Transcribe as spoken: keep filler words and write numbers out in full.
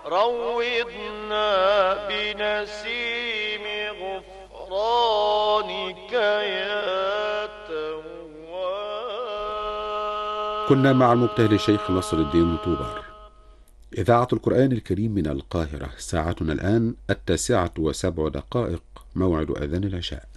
روضنا بنسيم غفرانك يا تواب. كنا مع المبتهل الشيخ نصر الدين طوبار. إذاعة القرآن الكريم من القاهرة، ساعتنا الآن التاسعة وسبع دقائق، موعد أذان العشاء.